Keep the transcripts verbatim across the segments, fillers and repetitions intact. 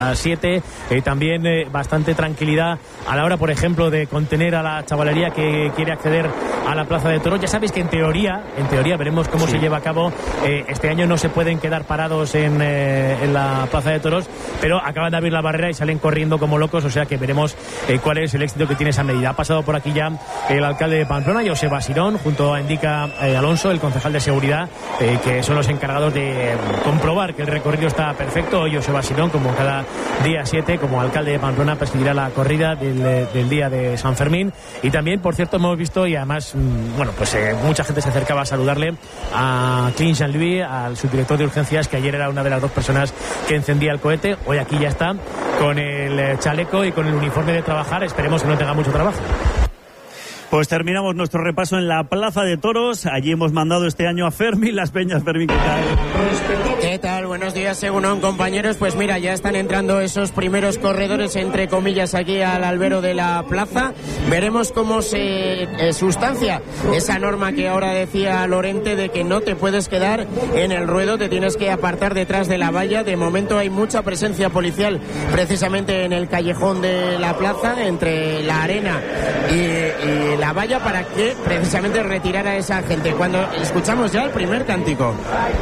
siete, eh, también eh, bastante tranquilidad a la hora, por ejemplo, de contener a la chavalería que quiere acceder a la Plaza de Toros. Ya sabéis que en teoría, en teoría veremos cómo sí. se lleva a cabo. Eh, este año no se pueden quedar parados en, eh, en la Plaza de Toros, pero acaban de abrir la barrera y salen corriendo como locos, o sea que veremos eh, cuál es el éxito que tiene esa medida. Ha pasado por aquí ya el alcalde de Pamplona, Joseba Sirón, junto a Indica eh, Alonso, el concejal de seguridad, eh, que son los encargados de eh, comprobar que el recorrido está perfecto. Joseba Sirón, como cada día siete, como alcalde de Pamplona, presidirá la corrida del, del día de San Fermín. Y también, por cierto, hemos visto, y además, bueno, pues eh, mucha gente se acercaba a saludarle, a Clint Jean-Louis, al subdirector de urgencias, que ayer era una de las dos personas que encendía el cohete. Hoy aquí ya está, con el chaleco y con el uniforme de trabajar. Esperemos que no tenga mucho trabajo. Pues terminamos nuestro repaso en la Plaza de Toros. Allí hemos mandado este año a Fermín Las Peñas. Fermín, ¿qué tal? ¿Qué tal? Buenos días, según compañeros. Pues mira, ya están entrando esos primeros corredores, entre comillas, aquí al albero de la plaza. Veremos cómo se eh, sustancia esa norma que ahora decía Lorente, de que no te puedes quedar en el ruedo, te tienes que apartar detrás de la valla. De momento hay mucha presencia policial precisamente en el callejón de la plaza, entre la arena y, y la valla, para que precisamente retirara a esa gente. Cuando escuchamos ya el primer cántico.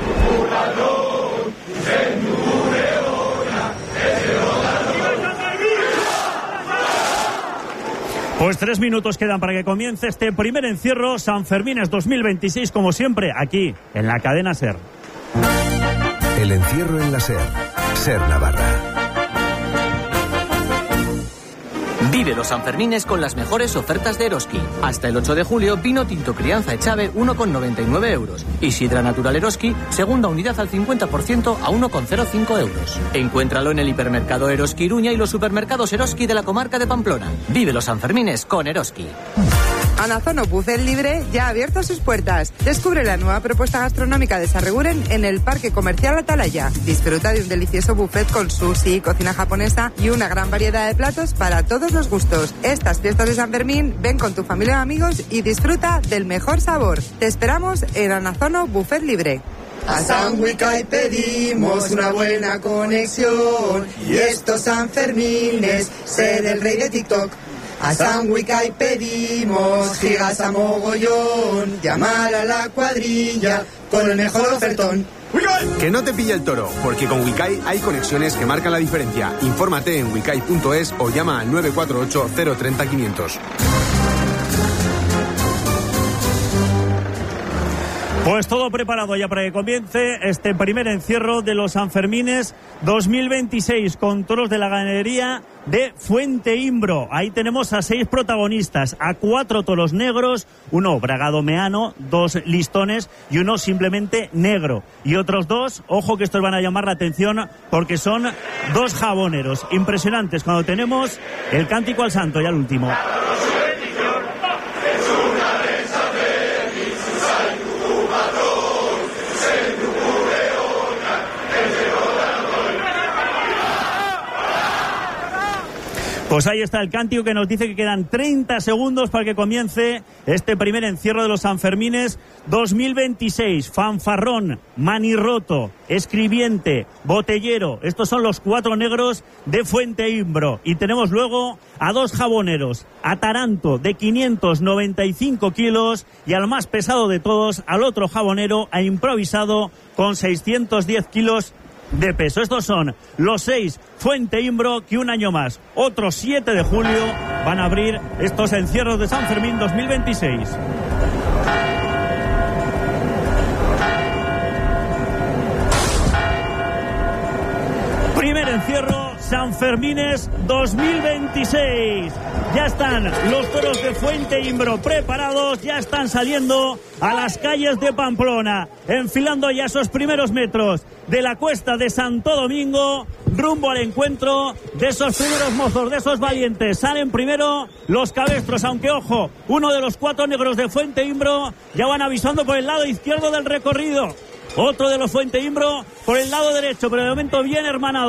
Pues tres minutos quedan para que comience este primer encierro San Fermines dos mil veintiséis, como siempre, aquí, en la cadena SER. El encierro en la SER. SER Navarra. Vive los Sanfermines con las mejores ofertas de Eroski. Hasta el ocho de julio, vino tinto Crianza Echave uno con noventa y nueve euros. Y sidra natural Eroski, segunda unidad al cincuenta por ciento a uno con cero cinco euros. Encuéntralo en el hipermercado Eroski Iruña y los supermercados Eroski de la comarca de Pamplona. Vive los Sanfermines con Eroski. Anazono Buffet Libre ya ha abierto sus puertas. Descubre la nueva propuesta gastronómica de Sarreguren en el Parque Comercial Atalaya. Disfruta de un delicioso buffet con sushi, cocina japonesa y una gran variedad de platos para todos los gustos. Estas fiestas de San Fermín, ven con tu familia o amigos y disfruta del mejor sabor. Te esperamos en Anazono Buffet Libre. A San Wicay pedimos una buena conexión y estos Sanfermines, sé del rey de TikTok. A San Wicay pedimos gigas a mogollón, llamar a la cuadrilla con el mejor ofertón. Que no te pille el toro, porque con Wicay hay conexiones que marcan la diferencia. Infórmate en wicay punto es o llama al nueve cuatro ocho cero tres cero quinientos. Pues todo preparado ya para que comience este primer encierro de los Sanfermines dos mil veintiséis con toros de la ganadería de Fuente Imbro. Ahí tenemos a seis protagonistas, a cuatro toros negros, uno bragado meano, dos listones y uno simplemente negro. Y otros dos, ojo que estos van a llamar la atención porque son dos jaboneros impresionantes. Cuando tenemos el cántico al santo, ya el último. Pues ahí está el cántico que nos dice que quedan treinta segundos para que comience este primer encierro de los Sanfermines dos mil veintiséis. Fanfarrón, manirroto, escribiente, botellero. Estos son los cuatro negros de Fuente Imbro. Y tenemos luego a dos jaboneros, a Taranto de quinientos noventa y cinco kilos y al más pesado de todos, al otro jabonero, a improvisado con seiscientos diez kilos de peso. Estos son los seis Fuente Imbro que un año más, otro siete de julio, van a abrir estos encierros de San Fermín dos mil veintiséis. Primer encierro San Fermines dos mil veintiséis. Ya están los toros de Fuente Imbro preparados, ya están saliendo a las calles de Pamplona, enfilando ya esos primeros metros de la cuesta de Santo Domingo, rumbo al encuentro de esos primeros mozos, de esos valientes. Salen primero los cabestros, aunque ojo, uno de los cuatro negros de Fuente Imbro ya van avisando por el lado izquierdo del recorrido. Otro de los Fuente Imbro por el lado derecho, pero de momento bien hermanados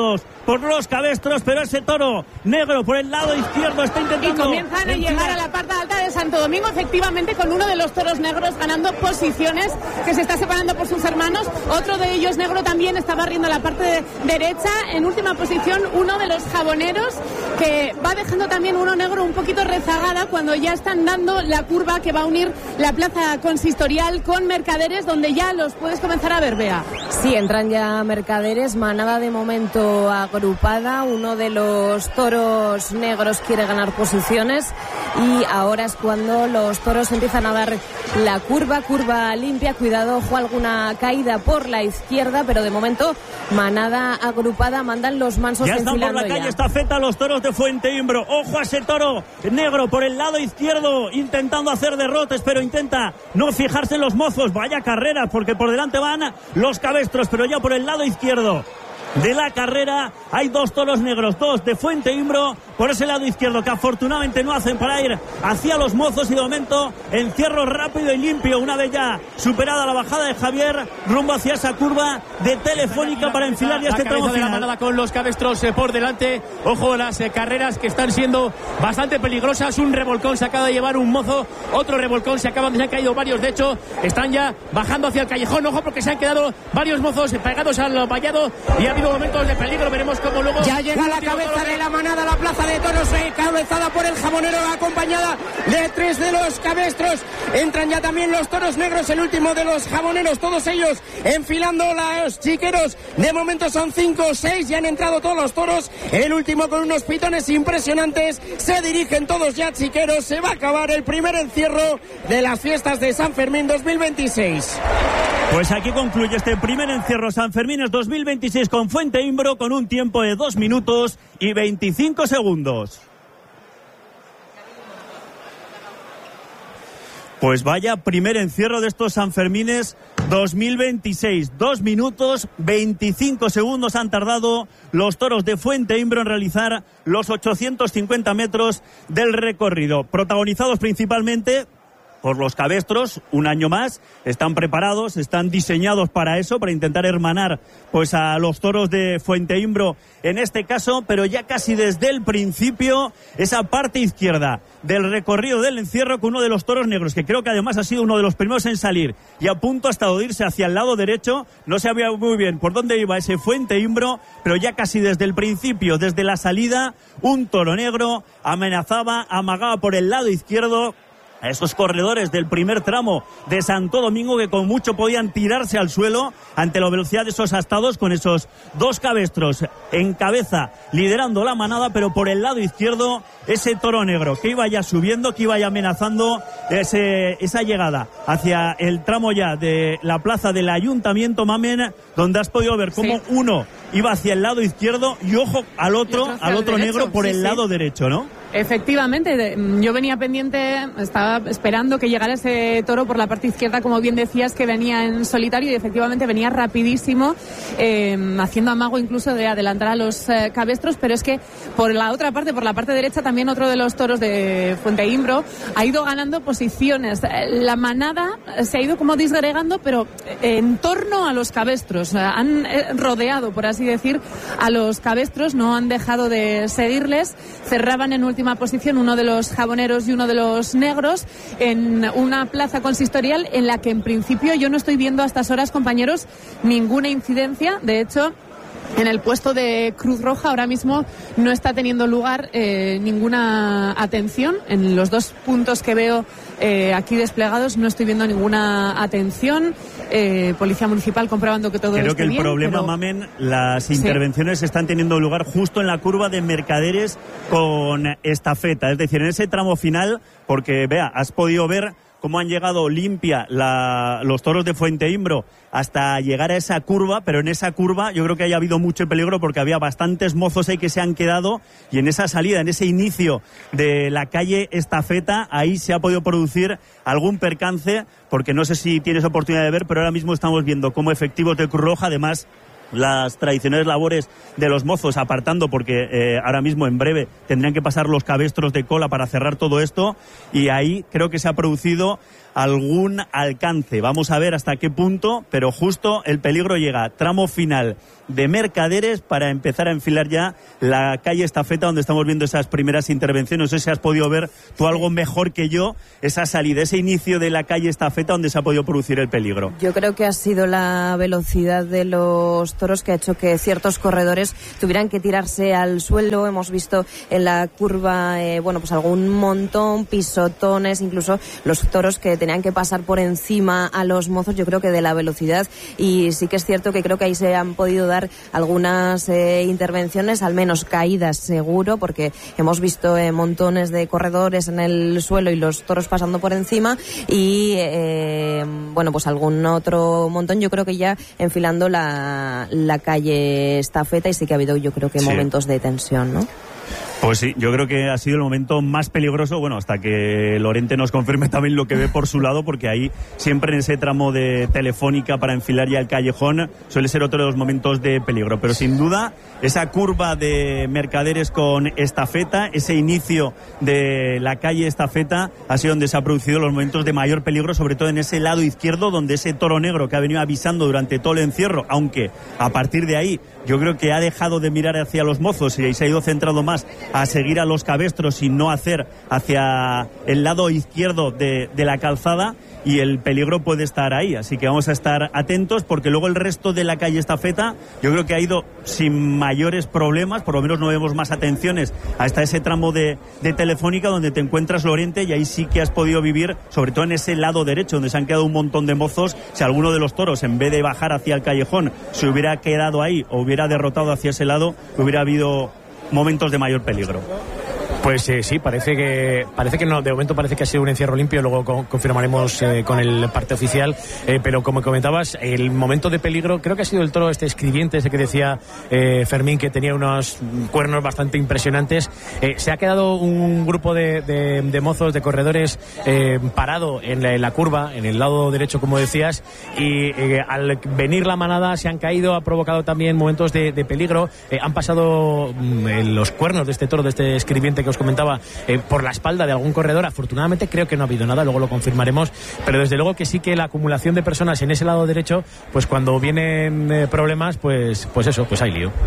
por los cabestros, pero ese toro negro por el lado izquierdo está intentando... Y comienzan a llegar a la parte alta de Santo Domingo, efectivamente, con uno de los toros negros ganando posiciones, que se está separando por sus hermanos. Otro de ellos negro también está barriendo la parte de derecha. En última posición, uno de los jaboneros, que va dejando también uno negro un poquito rezagada cuando ya están dando la curva que va a unir la plaza consistorial con Mercaderes, donde ya los puedes comenzar a ver, Bea. Sí, entran ya Mercaderes, manada de momento agrupada. Uno de los toros negros quiere ganar posiciones y ahora es cuando los toros empiezan a dar la curva, curva limpia. Cuidado, ojo, alguna caída por la izquierda, pero de momento manada agrupada, mandan los mansos ya están por la calle ya. Estafeta los toros de Fuente Imbro. Ojo a ese toro negro por el lado izquierdo, intentando hacer derrotes, pero intenta no fijarse en los mozos. Vaya carrera, porque por delante van los cabestros, pero ya por el lado izquierdo de la carrera hay dos toros negros, dos de Fuente Imbro por ese lado izquierdo, que afortunadamente no hacen para ir hacia los mozos, y de momento encierro rápido y limpio, una vez ya superada la bajada de Javier, rumbo hacia esa curva de Telefónica para enfilar ya este tramo final. La manada con los cabestros eh, por delante. Ojo, las eh, carreras que están siendo bastante peligrosas. Un revolcón se acaba de llevar un mozo, otro revolcón se acaban de, se han caído varios, de hecho están ya bajando hacia el callejón. Ojo, porque se han quedado varios mozos pegados al vallado y ha habido momentos de peligro. Veremos cómo luego ya llega la cabeza de la manada a la plaza de toros, encabezada por el jamonero, acompañada de tres de los cabestros. Entran ya también los toros negros, el último de los jamoneros, todos ellos enfilando los chiqueros. De momento son cinco o seis, ya han entrado todos los toros, el último con unos pitones impresionantes. Se dirigen todos ya chiqueros. Se va a acabar el primer encierro de las fiestas de San Fermín dos mil veintiséis. Pues aquí concluye este primer encierro San Fermines dos mil veintiséis con Fuente Imbro, con un tiempo de dos minutos y veinticinco segundos. Pues vaya primer encierro de estos Sanfermines dos mil veintiséis. Dos minutos veinticinco segundos han tardado los toros de Fuente Imbro en realizar los ochocientos cincuenta metros del recorrido. Protagonizados principalmente por los cabestros, un año más, están preparados, están diseñados para eso, para intentar hermanar pues a los toros de Fuente Imbro en este caso, pero ya casi desde el principio, esa parte izquierda del recorrido del encierro con uno de los toros negros, que creo que además ha sido uno de los primeros en salir y a punto hasta de irse hacia el lado derecho. No sabía muy bien por dónde iba ese Fuente Imbro, pero ya casi desde el principio, desde la salida, un toro negro amenazaba, amagaba por el lado izquierdo a esos corredores del primer tramo de Santo Domingo, que con mucho podían tirarse al suelo ante la velocidad de esos astados, con esos dos cabestros en cabeza liderando la manada, pero por el lado izquierdo ese toro negro que iba ya subiendo, que iba ya amenazando ese, esa llegada hacia el tramo ya de la plaza del Ayuntamiento, Mamen, donde has podido ver cómo sí. uno iba hacia el lado izquierdo y ojo al otro, otro al otro derecho, negro por sí, el sí. lado derecho, ¿no? Efectivamente, yo venía pendiente, estaba esperando que llegara ese toro por la parte izquierda, como bien decías, que venía en solitario, y efectivamente venía rapidísimo, eh, haciendo amago incluso de adelantar a los eh, cabestros, pero es que por la otra parte, por la parte derecha, también otro de los toros de Fuente Imbro ha ido ganando posiciones. La manada se ha ido como disgregando, pero en torno a los cabestros. Han rodeado, por así decir, a los cabestros, no han dejado de seguirles. Cerraban en última posición uno de los jaboneros y uno de los negros en una plaza consistorial en la que en principio yo no estoy viendo a estas horas, compañeros, ninguna incidencia. De hecho, en el puesto de Cruz Roja ahora mismo no está teniendo lugar eh, ninguna atención. En los dos puntos que veo eh, aquí desplegados no estoy viendo ninguna atención. Eh, Policía Municipal comprobando que todo Creo esté bien. Creo que el problema, pero... Mamen, las intervenciones sí. están teniendo lugar justo en la curva de Mercaderes con Estafeta. Es decir, en ese tramo final, porque, vea, has podido ver cómo han llegado limpia la, los toros de Fuente Imbro hasta llegar a esa curva, pero en esa curva yo creo que haya habido mucho peligro porque había bastantes mozos ahí que se han quedado, y en esa salida, en ese inicio de la calle Estafeta, ahí se ha podido producir algún percance, porque no sé si tienes oportunidad de ver, pero ahora mismo estamos viendo cómo efectivos de Cruz Roja, además las tradicionales labores de los mozos apartando, porque eh, ahora mismo en breve tendrían que pasar los cabestros de cola para cerrar todo esto, y ahí creo que se ha producido algún alcance. Vamos a ver hasta qué punto, pero justo el peligro llega. Tramo final de Mercaderes para empezar a enfilar ya la calle Estafeta, donde estamos viendo esas primeras intervenciones. No sé si has podido ver tú algo mejor que yo, esa salida, ese inicio de la calle Estafeta donde se ha podido producir el peligro. Yo creo que ha sido la velocidad de los toros que ha hecho que ciertos corredores tuvieran que tirarse al suelo. Hemos visto en la curva, eh, bueno, pues algún montón, pisotones, incluso los toros que tenían que pasar por encima a los mozos, yo creo que de la velocidad. Y sí que es cierto que creo que ahí se han podido dar algunas eh, intervenciones, al menos caídas seguro, porque hemos visto eh, montones de corredores en el suelo y los toros pasando por encima y eh, bueno, pues algún otro montón, yo creo que ya enfilando la, la calle Estafeta, y sí que ha habido, yo creo que, sí, momentos de tensión, ¿no? Pues sí, yo creo que ha sido el momento más peligroso, bueno, hasta que Lorente nos confirme también lo que ve por su lado, porque ahí siempre en ese tramo de Telefónica para enfilar ya el callejón suele ser otro de los momentos de peligro. Pero sin duda, esa curva de Mercaderes con Estafeta, ese inicio de la calle Estafeta ha sido donde se han producido los momentos de mayor peligro, sobre todo en ese lado izquierdo, donde ese toro negro que ha venido avisando durante todo el encierro, aunque a partir de ahí yo creo que ha dejado de mirar hacia los mozos y se ha ido centrado más a seguir a los cabestros y no hacer hacia el lado izquierdo de, de la calzada, y el peligro puede estar ahí, así que vamos a estar atentos, porque luego el resto de la calle Estafeta yo creo que ha ido sin mayores problemas, por lo menos no vemos más atenciones hasta ese tramo de, de Telefónica donde te encuentras, Lorente, y ahí sí que has podido vivir, sobre todo en ese lado derecho donde se han quedado un montón de mozos. Si alguno de los toros, en vez de bajar hacia el callejón, se hubiera quedado ahí o hubiera derrotado hacia ese lado, hubiera habido momentos de mayor peligro. Pues eh, sí, parece que parece que no, de momento parece que ha sido un encierro limpio, luego con, confirmaremos eh, con el parte oficial, eh, pero como comentabas, el momento de peligro creo que ha sido el toro este escribiente, ese que decía eh, Fermín, que tenía unos cuernos bastante impresionantes. Eh, se ha quedado un grupo de, de, de mozos, de corredores eh, parado en la, en la curva, en el lado derecho, como decías, y eh, al venir la manada se han caído, ha provocado también momentos de, de peligro. Eh, han pasado mm, los cuernos de este toro, de este escribiente que os comentaba, eh, por la espalda de algún corredor. Afortunadamente creo que no ha habido nada, luego lo confirmaremos, pero desde luego que sí que la acumulación de personas en ese lado derecho, pues cuando vienen eh, problemas, pues, pues eso, pues hay lío.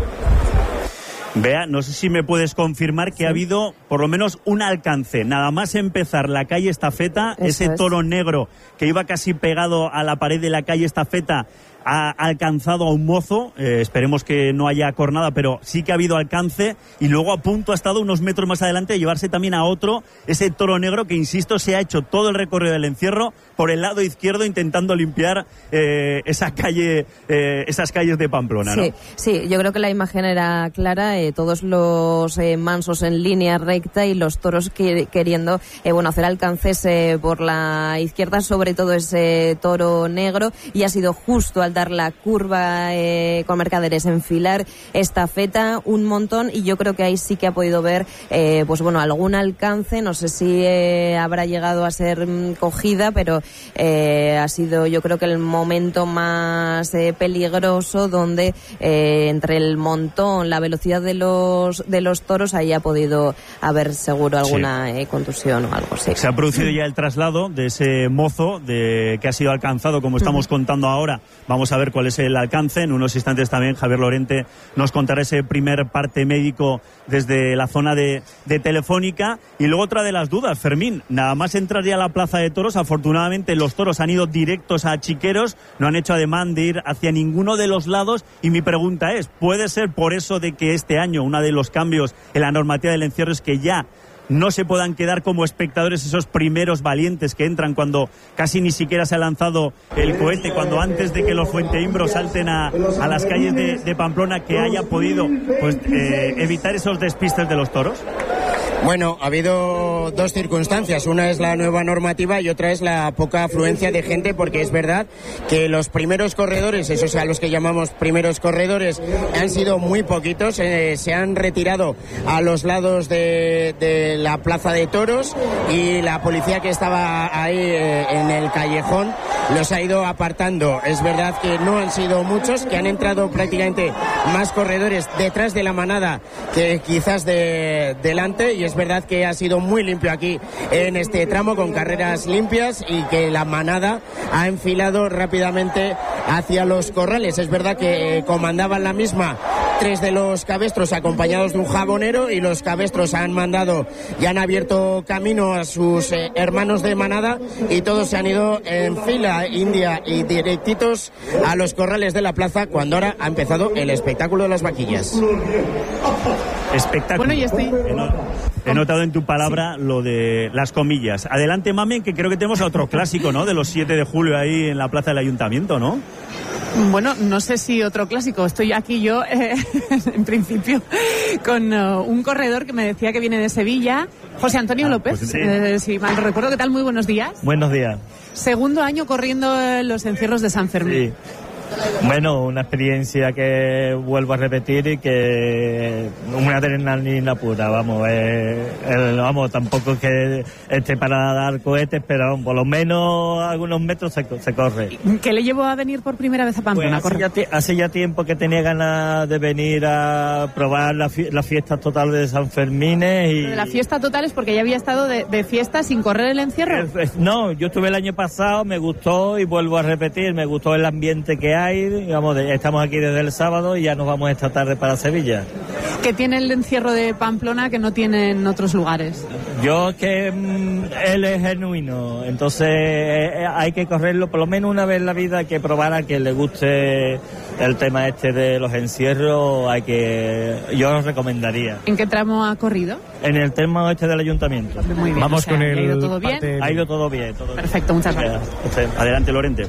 Bea, no sé si me puedes confirmar que sí ha habido por lo menos un alcance, nada más empezar la calle Estafeta, eso ese toro es. negro que iba casi pegado a la pared de la calle Estafeta ha alcanzado a un mozo, eh, esperemos que no haya cornada, pero sí que ha habido alcance, y luego a punto ha estado unos metros más adelante de llevarse también a otro, ese toro negro que, insisto, se ha hecho todo el recorrido del encierro por el lado izquierdo intentando limpiar eh, esa calle, eh, esas calles de Pamplona, ¿no? Sí, sí, yo creo que la imagen era clara, eh, todos los eh, mansos en línea recta y los toros que, queriendo eh, bueno, hacer alcances eh, por la izquierda, sobre todo ese toro negro, y ha sido justo al dar la curva eh, con Mercaderes, enfilar Estafeta un montón, y yo creo que ahí sí que ha podido ver eh, pues bueno, algún alcance, no sé si eh, habrá llegado a ser mm, cogida, pero eh, ha sido, yo creo que el momento más eh, peligroso, donde eh, entre el montón, la velocidad de los de los toros, ahí ha podido haber seguro alguna sí. eh, contusión o algo así. Se ha producido ya el traslado de ese mozo de que ha sido alcanzado, como estamos uh-huh. contando ahora. Vamos a ver cuál es el alcance. En unos instantes también Javier Lorente nos contará ese primer parte médico desde la zona de, de Telefónica. Y luego otra de las dudas, Fermín, nada más entrar ya a la plaza de toros, afortunadamente los toros han ido directos a Chiqueros, no han hecho ademán de ir hacia ninguno de los lados, y mi pregunta es, ¿puede ser por eso de que este año uno de los cambios en la normativa del encierro es que ya no se puedan quedar como espectadores esos primeros valientes que entran cuando casi ni siquiera se ha lanzado el cohete, cuando antes de que los Fuenteimbro salten a, a las calles de, de Pamplona, que haya podido pues eh, evitar esos despistes de los toros? Bueno, ha habido dos circunstancias. Una es la nueva normativa y otra es la poca afluencia de gente, porque es verdad que los primeros corredores, esos a los que llamamos primeros corredores, han sido muy poquitos. Eh, se han retirado a los lados de, de la plaza de toros, y la policía que estaba ahí eh, en el callejón los ha ido apartando. Es verdad que no han sido muchos, que han entrado prácticamente más corredores detrás de la manada que quizás de delante, y es es verdad que ha sido muy limpio aquí en este tramo, con carreras limpias, y que la manada ha enfilado rápidamente hacia los corrales. Es verdad que eh, comandaban la misma tres de los cabestros acompañados de un jabonero, y los cabestros han mandado y han abierto camino a sus eh, hermanos de manada, y todos se han ido en fila india y directitos a los corrales de la plaza, cuando ahora ha empezado el espectáculo de las vaquillas. Espectáculo. Bueno, y estoy... He notado en tu palabra lo de las comillas. Adelante, Mamen, que creo que tenemos a otro clásico, ¿no? De los siete de julio ahí en la plaza del Ayuntamiento, ¿no? Bueno, no sé si otro clásico. Estoy aquí yo, eh, en principio, con uh, un corredor que me decía que viene de Sevilla, José Antonio ah, López. Pues sí. eh, si mal recuerdo, ¿qué tal? Muy buenos días. Buenos días. Segundo año corriendo eh, los encierros de San Fermín. Sí. Bueno, una experiencia que vuelvo a repetir y que una adrenalina pura, vamos, eh, el, vamos, tampoco es que esté para dar cohetes, pero por lo menos algunos metros se, se corre. ¿Qué le llevó a venir por primera vez a Pamplona? Pues hace, ya, hace ya tiempo que tenía ganas de venir a probar la, la fiesta total de San Fermín. Y... La fiesta total es porque ya había estado de, de fiesta sin correr el encierro. Eh, no, yo estuve el año pasado, me gustó y vuelvo a repetir, me gustó el ambiente que hay. Digamos, estamos aquí desde el sábado y ya nos vamos esta tarde para Sevilla. ¿Qué tiene el encierro de Pamplona que no tiene en otros lugares? Yo es que mmm, él es genuino, entonces eh, hay que correrlo por lo menos una vez en la vida, hay que probar a quien le guste el tema este de los encierros, hay que yo lo recomendaría. ¿En qué tramo ha corrido? En el tramo este del Ayuntamiento. Muy bien. Vamos, o sea, con el... ¿Ha ido todo bien? Ha ido todo bien. Todo Perfecto, bien. Muchas gracias. Adelante, Lorente.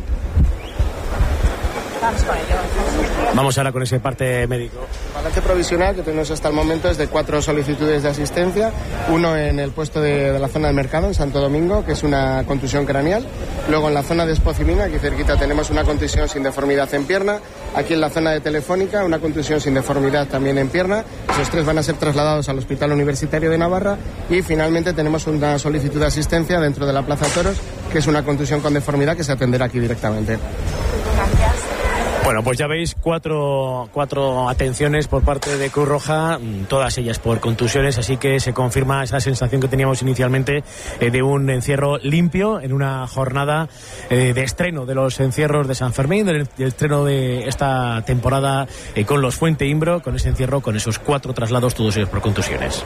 Vamos ahora con ese parte médico. El balance provisional que tenemos hasta el momento es de cuatro solicitudes de asistencia. Uno en el puesto de, de la zona del mercado, en Santo Domingo, que es una contusión craneal. Luego en la zona de Espocimina, aquí cerquita, tenemos una contusión sin deformidad en pierna. Aquí en la zona de Telefónica, una contusión sin deformidad también en pierna. Esos tres van a ser trasladados al Hospital Universitario de Navarra. Y finalmente tenemos una solicitud de asistencia dentro de la Plaza Toros, que es una contusión con deformidad que se atenderá aquí directamente. Bueno, pues ya veis, cuatro, cuatro atenciones por parte de Cruz Roja, todas ellas por contusiones, así que se confirma esa sensación que teníamos inicialmente eh, de un encierro limpio en una jornada eh, de estreno de los encierros de San Fermín, del, del estreno de esta temporada eh, con los Fuente Imbro, con ese encierro, con esos cuatro traslados, todos ellos por contusiones.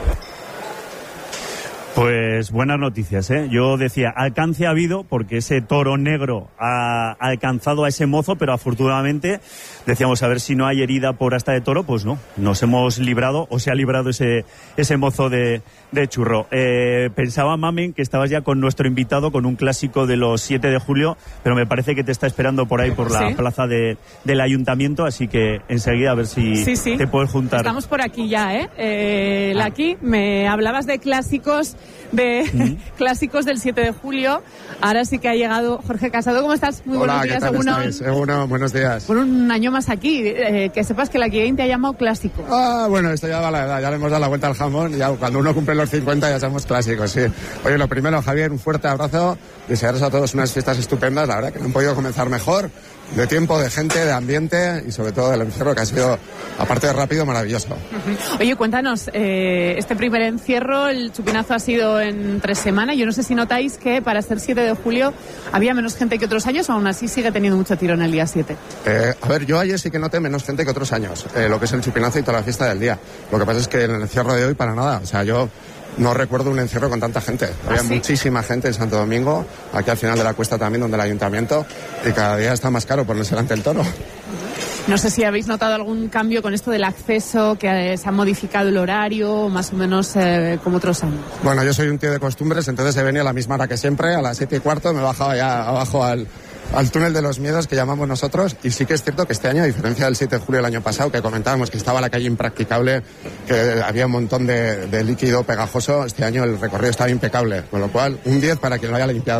Pues buenas noticias, ¿eh? Yo decía, alcance ha habido porque ese toro negro ha alcanzado a ese mozo, pero afortunadamente decíamos a ver si no hay herida por asta de toro, pues no, nos hemos librado o se ha librado ese ese mozo de, de churro. Eh, pensaba, Mamen, que estabas ya con nuestro invitado con un clásico de los siete de julio, pero me parece que te está esperando por ahí por la ¿Sí? plaza de, del Ayuntamiento, así que enseguida a ver si sí, sí. te puedes juntar. Estamos por aquí ya, ¿eh? eh ah. Aquí me hablabas de clásicos de ¿Mm? clásicos del siete de julio. Ahora sí que ha llegado Jorge Casado. ¿Cómo estás? Muy Hola, buenos días. ¿qué tal estáis? Egunon, buenos días. Por un año más aquí, eh, que sepas que la Guillén te ha llamado clásico. Ah, bueno, esto ya va la edad, ya le hemos dado la vuelta al jamón, ya cuando uno cumple los cincuenta ya somos clásicos, sí. Oye, lo primero, Javier, un fuerte abrazo, desearos a todos unas fiestas estupendas, la verdad que no han podido comenzar mejor, de tiempo, de gente, de ambiente y sobre todo del encierro que ha sido, aparte de rápido, maravilloso. Uh-huh. Oye, cuéntanos, eh, este primer encierro, el chupinazo ha sido en tres semanas, yo no sé si notáis que para ser siete de julio había menos gente que otros años, o aún así sigue teniendo mucho tirón el día siete. Eh, a ver, yo ayer sí que noté menos gente que otros años, eh, lo que es el chupinazo y toda la fiesta del día. Lo que pasa es que en el encierro de hoy para nada, o sea, yo no recuerdo un encierro con tanta gente. Había ¿Ah, sí? muchísima gente en Santo Domingo, aquí al final de la cuesta también, donde el Ayuntamiento, y cada día está más caro ponerse delante del toro. No sé si habéis notado algún cambio con esto del acceso, que se ha modificado el horario, más o menos eh, como otros años. Bueno, yo soy un tío de costumbres, entonces he venido a la misma hora que siempre, a las siete y cuarto, me he bajado ya abajo al... al túnel de los miedos que llamamos nosotros, y sí que es cierto que este año, a diferencia del siete de julio del año pasado, que comentábamos que estaba la calle impracticable, que había un montón de, de líquido pegajoso, este año el recorrido estaba impecable, con lo cual un diez para quien lo haya limpiado.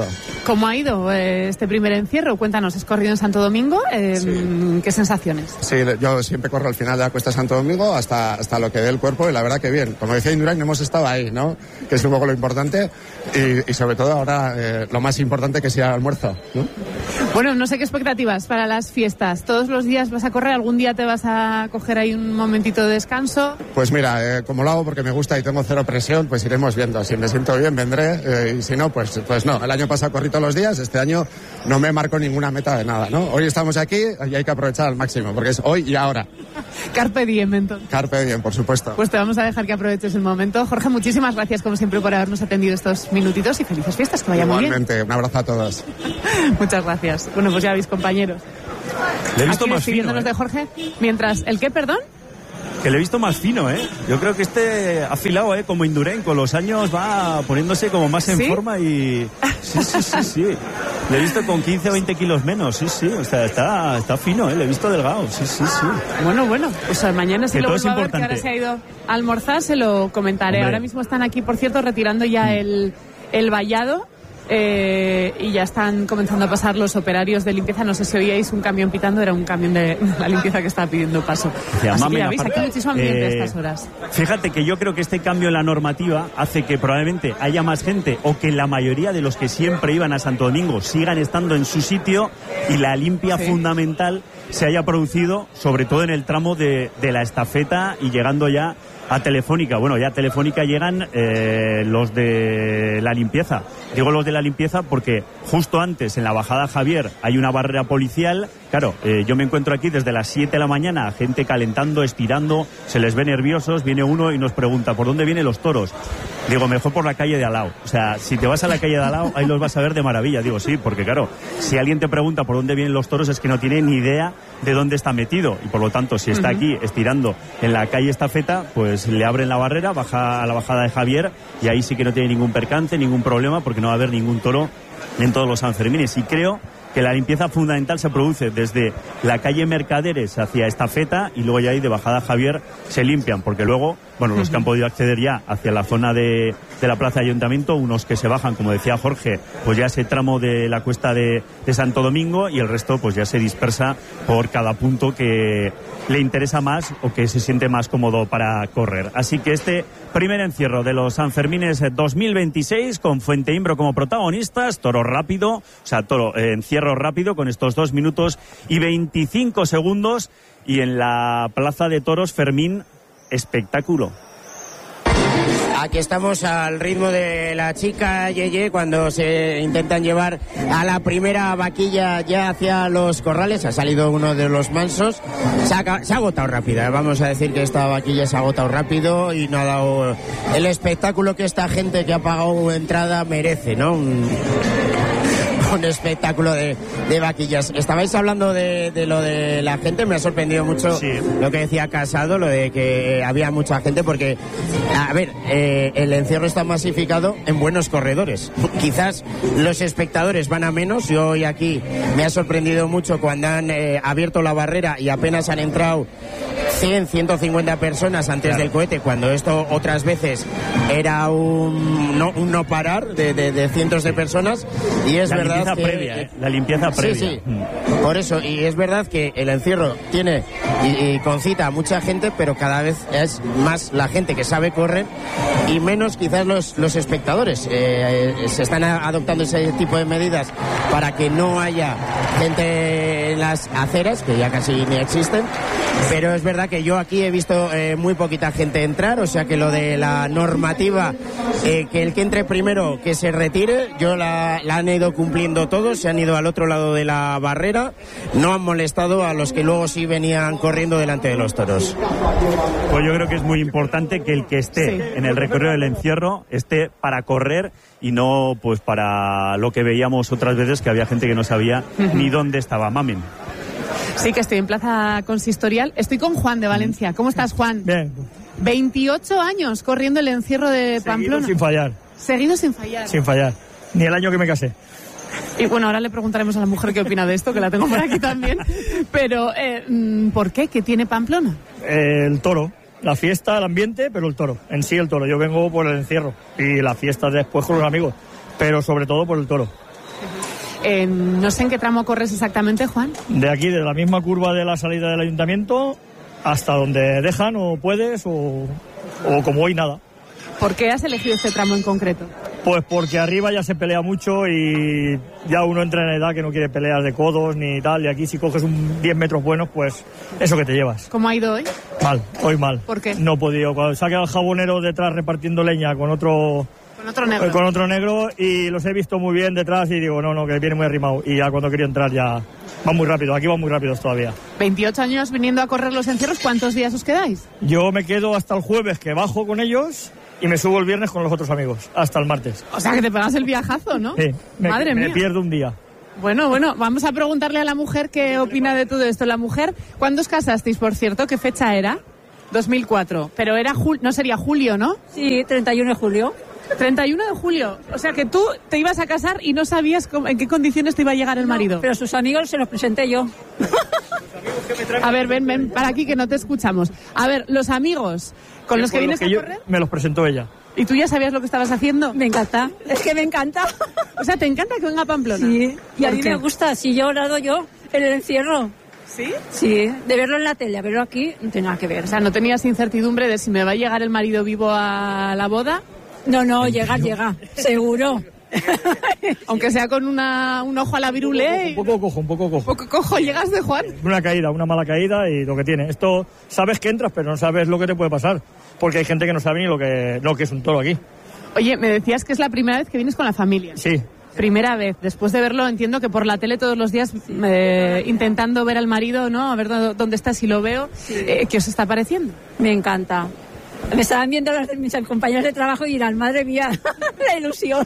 ¿Cómo ha ido eh, este primer encierro? Cuéntanos, ¿has corrido en Santo Domingo? Eh, sí. ¿Qué sensaciones? Sí, yo siempre corro al final de la Cuesta Santo Domingo hasta, hasta lo que dé el cuerpo y la verdad que bien. Como decía Indurain, hemos estado ahí, ¿no? Que es un poco lo importante y, y sobre todo ahora eh, lo más importante que sea el almuerzo, ¿no? Bueno, no sé qué expectativas para las fiestas. ¿Todos los días vas a correr? ¿Algún día te vas a coger ahí un momentito de descanso? Pues mira, eh, como lo hago porque me gusta y tengo cero presión, pues iremos viendo. Si me siento bien, vendré eh, y si no, pues, pues no. El año pasado corrí todos los días, este año no me marco ninguna meta de nada, ¿no? Hoy estamos aquí y hay que aprovechar al máximo porque es hoy y ahora. Carpe diem, entonces. Carpe diem, por supuesto. Pues te vamos a dejar que aproveches el momento. Jorge, muchísimas gracias como siempre por habernos atendido estos minutitos y felices fiestas, que vaya muy bien. Igualmente, un abrazo a todos. Muchas gracias. Bueno, pues ya veis, compañeros. Le he visto Aquí más fino, ¿eh? de Jorge, mientras... ¿El qué, perdón? Que le he visto más fino, ¿eh? Yo creo que este afilado, ¿eh? Como Indurain, con los años va poniéndose como más en ¿Sí? forma y... Sí, sí, sí, sí. Le he visto con quince o veinte kilos menos, sí, sí. O sea, está, está fino, ¿eh? Le he visto delgado, sí, sí, sí. Bueno, bueno, pues mañana si que lo todo es vuelvo a ver, que importante. ahora se ha ido a almorzar, se lo comentaré. Hombre. Ahora mismo están aquí, por cierto, retirando ya el, el vallado. Eh, y ya están comenzando a pasar los operarios de limpieza. No sé si oíais un camión pitando, era un camión de la limpieza que estaba pidiendo paso. Ya, Así mami, que ya veis, aparte, aquí muchísimo ambiente eh, a estas horas. Fíjate que yo creo que este cambio en la normativa hace que probablemente haya más gente o que la mayoría de los que siempre iban a Santo Domingo sigan estando en su sitio y la limpia Sí. fundamental se haya producido sobre todo en el tramo de, de la estafeta y llegando ya a Telefónica. Bueno, ya a Telefónica llegan eh, los de la limpieza. Digo los de la limpieza porque justo antes, en la bajada Javier, hay una barrera policial. Claro, eh, yo me encuentro aquí desde las siete de la mañana, gente calentando, estirando, se les ve nerviosos, viene uno y nos pregunta, ¿por dónde vienen los toros? Digo, mejor por la calle de al lado. O sea, si te vas a la calle de al lado, ahí los vas a ver de maravilla. Digo, sí, porque claro, si alguien te pregunta por dónde vienen los toros es que no tiene ni idea de dónde está metido. Y por lo tanto, si está Uh-huh. aquí estirando en la calle Estafeta, pues le abren la barrera, baja a la bajada de Javier y ahí sí que no tiene ningún percance, ningún problema, porque no va a haber ningún toro en todos los Sanfermines. Y creo que la limpieza fundamental se produce desde la calle Mercaderes hacia Estafeta y luego ya ahí de bajada Javier se limpian, porque luego, bueno, los que han podido acceder ya hacia la zona de, de la Plaza de Ayuntamiento, unos que se bajan, como decía Jorge, pues ya ese tramo de la cuesta de, de Santo Domingo y el resto pues ya se dispersa por cada punto que le interesa más o que se siente más cómodo para correr. Así que este primer encierro de los Sanfermines dos mil veintiséis con Fuenteimbro como protagonistas, toro rápido, o sea, toro eh, encierro rápido con estos dos minutos y veinticinco segundos y en la Plaza de Toros Fermín, espectáculo. Aquí estamos al ritmo de la chica Yeye cuando se intentan llevar a la primera vaquilla ya hacia los corrales. Ha salido uno de los mansos. Se ha, se ha agotado rápido. Vamos a decir que esta vaquilla se ha agotado rápido y no ha dado el espectáculo que esta gente que ha pagado entrada merece, ¿no? Un, un espectáculo de, de vaquillas. Estabais hablando de, de lo de la gente, me ha sorprendido mucho sí. Lo que decía Casado, lo de que había mucha gente, porque, a ver, eh, el encierro está masificado en buenos corredores. Quizás los espectadores van a menos. Yo hoy aquí me ha sorprendido mucho cuando han eh, abierto la barrera y apenas han entrado cien, ciento cincuenta personas antes claro. del cohete, cuando esto otras veces era un no, un no parar de, de, de cientos de personas. Y es la verdad limpieza que, previa, ¿eh? La limpieza previa. Sí, sí, mm. por eso. Y es verdad que el encierro tiene y, y concita a mucha gente, pero cada vez es más la gente que sabe correr y menos quizás los, los espectadores. Eh, eh, se están adoptando ese tipo de medidas para que no haya gente en las aceras, que ya casi ni existen, pero es verdad que yo aquí he visto eh, muy poquita gente entrar, o sea que lo de la normativa, eh, que el que entre primero que se retire, yo la, la han ido cumpliendo todos, se han ido al otro lado de la barrera, no han molestado a los que luego sí venían corriendo delante de los toros. Pues yo creo que es muy importante que el que esté sí. en el recorrido del encierro esté para correr y no pues para lo que veíamos otras veces, que había gente que no sabía uh-huh. ni dónde estaba. Mamen. Sí, que estoy en Plaza Consistorial. Estoy con Juan de Valencia. ¿Cómo estás, Juan? Bien. veintiocho años corriendo el encierro de Pamplona. Seguido sin fallar. Seguido sin fallar. Sin fallar. Ni el año que me casé. Y bueno, ahora le preguntaremos a la mujer qué opina de esto, que la tengo por aquí también. Pero, eh, ¿por qué? ¿Qué tiene Pamplona? Eh, el toro. La fiesta, el ambiente, pero el toro. En sí el toro. Yo vengo por el encierro. Y la fiesta después con los amigos. Pero sobre todo por el toro. Eh, no sé en qué tramo corres exactamente, Juan. De aquí, de la misma curva de la salida del ayuntamiento hasta donde dejan o puedes o, o como hoy nada. ¿Por qué has elegido este tramo en concreto? Pues porque arriba ya se pelea mucho y ya uno entra en edad que no quiere peleas de codos ni tal, y aquí si coges un diez metros buenos, pues eso que te llevas. ¿Cómo ha ido hoy? Mal, hoy mal. ¿Por qué? No he podido. Cuando se ha quedado el jabonero detrás repartiendo leña con otro... Con otro negro. Eh, con otro negro, y los he visto muy bien detrás y digo, no, no, que viene muy arrimado. Y ya cuando quería entrar ya van muy rápido, aquí van muy rápidos todavía. veintiocho años viniendo a correr los encierros, ¿cuántos días os quedáis? Yo me quedo hasta el jueves, que bajo con ellos, y me subo el viernes con los otros amigos, hasta el martes. O sea que te pegas el viajazo, ¿no? Sí, me, Madre me mía. pierdo un día. Bueno, bueno, vamos a preguntarle a la mujer qué opina de todo esto. La mujer, ¿cuándo os casasteis, por cierto? ¿Qué fecha era? dos mil cuatro. Pero era jul- no sería julio, ¿no? Sí, treinta y uno de julio. treinta y uno de julio. O sea que tú te ibas a casar y no sabías cómo, en qué condiciones te iba a llegar el No, marido. pero sus amigos se los presenté yo. A ver, ven, ven, para aquí que no te escuchamos. A ver, los amigos con los que Con vienes que a yo- correr. Me los presentó ella. ¿Y tú ya sabías lo que estabas haciendo? Me encanta. Es que me encanta. O sea, ¿te encanta que venga a Pamplona? Sí. Y a ¿Por mí qué? me gusta. Si yo he orado yo en el encierro. ¿Sí? Sí, de verlo en la tele, a verlo aquí, no tiene nada que ver. O sea, ¿no tenías incertidumbre de si me va a llegar el marido vivo a la boda? No, no, llegar, llega, seguro. Aunque sea con una, un ojo a la virulé. Un poco cojo, un poco cojo. Poco cojo, llegas de Juan. Una caída, una mala caída y lo que tiene. Esto, sabes que entras, pero no sabes lo que te puede pasar. Porque hay gente que no sabe ni lo que, lo que es un toro aquí. Oye, me decías que es la primera vez que vienes con la familia. Sí. Primera vez. Después de verlo, entiendo que por la tele todos los días, eh, intentando ver al marido, ¿no? A ver dó- dónde está, si lo veo. Eh, ¿Qué os está pareciendo? Me encanta. Me estaban viendo los de mis compañeros de trabajo y dirán, madre mía, la ilusión.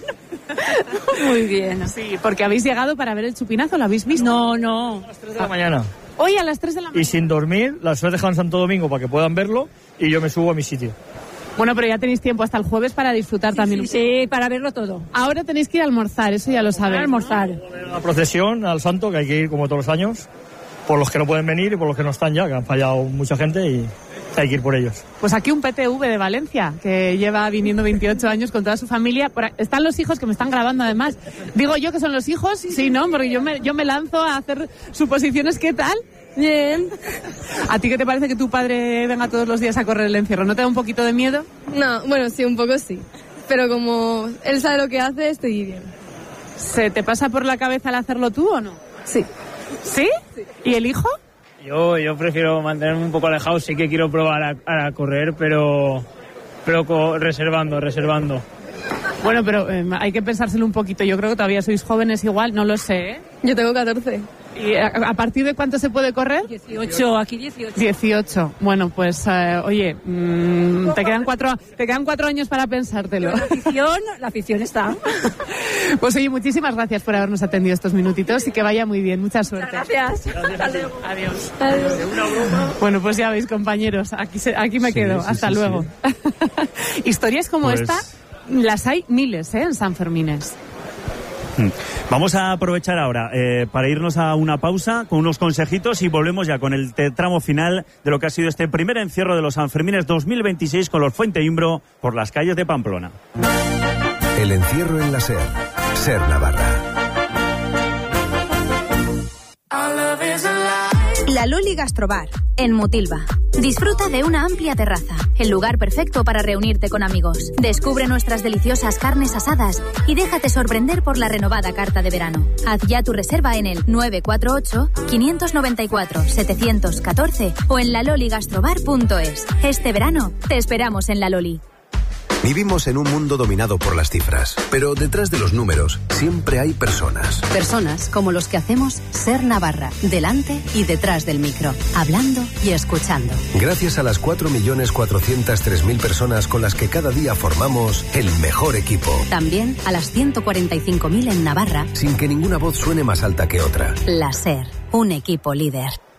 Muy bien. Sí, porque habéis llegado para ver el chupinazo, ¿lo habéis visto? No, no. tres de la mañana. Hoy a las tres de la mañana. Y sin dormir, las he dejado en Santo Domingo para que puedan verlo y yo me subo a mi sitio. Bueno, pero ya tenéis tiempo hasta el jueves para disfrutar también. Sí, sí, para verlo todo. Ahora tenéis que ir a almorzar, eso ya lo sabéis. Para almorzar. La procesión al santo, que hay que ir como todos los años, por los que no pueden venir y por los que no están ya, que han fallado mucha gente y hay que ir por ellos. Pues aquí un P T V de Valencia, que lleva viniendo veintiocho años con toda su familia. Por ahí- están los hijos que me están grabando además. Digo yo que son los hijos, sí, ¿no? Porque yo me, yo me lanzo a hacer suposiciones. ¿Qué tal? Bien. ¿A ti qué te parece que tu padre venga todos los días a correr el encierro? ¿No te da un poquito de miedo? No, bueno, sí, un poco sí. Pero como él sabe lo que hace, estoy bien. ¿Se te pasa por la cabeza el hacerlo tú o no? Sí. ¿Sí? ¿Y el hijo? Yo, yo prefiero mantenerme un poco alejado, sí que quiero probar a, a correr, pero, pero co- reservando, reservando. Bueno, pero eh, hay que pensárselo un poquito. Yo creo que todavía sois jóvenes igual, no lo sé, ¿eh? Yo tengo catorce. ¿Y a, a partir de cuánto se puede correr? dieciocho, aquí dieciocho. dieciocho. Bueno, pues, eh, oye, mmm, te quedan cuatro, te quedan cuatro años para pensártelo. La afición, la afición está. Pues oye, muchísimas gracias por habernos atendido estos minutitos y que vaya muy bien. Mucha suerte. Gracias. Adiós. Adiós. Bueno, pues ya veis, compañeros, aquí, se- aquí me Sí, quedo. sí, Hasta sí, luego. Historias como Pues- esta, las hay miles, ¿eh? En San Fermines. Mm. Vamos a aprovechar ahora eh, para irnos a una pausa con unos consejitos y volvemos ya con el te- tramo final de lo que ha sido este primer encierro de los Sanfermines dos mil veintiséis con los Fuente Imbro por las calles de Pamplona. El encierro en la SER. SER Navarra. La Loli Gastrobar, en Mutilva. Disfruta de una amplia terraza, el lugar perfecto para reunirte con amigos. Descubre nuestras deliciosas carnes asadas y déjate sorprender por la renovada carta de verano. Haz ya tu reserva en el nueve cuatro ocho, cinco nueve cuatro, siete uno cuatro o en la loli gastrobar punto es. Este verano te esperamos en La Loli. Vivimos en un mundo dominado por las cifras, pero detrás de los números siempre hay personas. Personas como los que hacemos Ser Navarra, delante y detrás del micro, hablando y escuchando. Gracias a las cuatro millones cuatrocientas tres mil personas con las que cada día formamos el mejor equipo. También a las ciento cuarenta y cinco mil en Navarra, Sin que ninguna voz suene más alta que otra. la Ser, un equipo líder.